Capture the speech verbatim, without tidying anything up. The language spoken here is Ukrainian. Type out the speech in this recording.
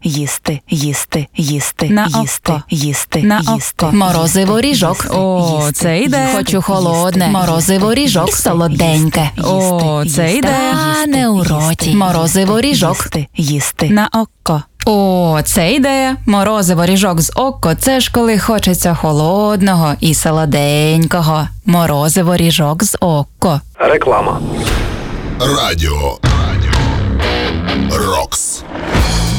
їсти, їсти, їсти, На їсти, око. їсти, На їсти. око. Морозиво ріжок. О, їсти, це ідея. їсти, Хочу холодне. їсти, Морозиво ріжок. їсти, Солоденьке. їсти, О, їсти, це їсти, ідея. Та їсти, не у їсти, роті. їсти, Морозиво ріжок. їсти, їсти. На око. О, це ідея. Морозиво ріжок з око – це ж коли хочеться холодного і солоденького. Морозиво ріжок з око. Реклама. Радіо. Радіо. Рокс.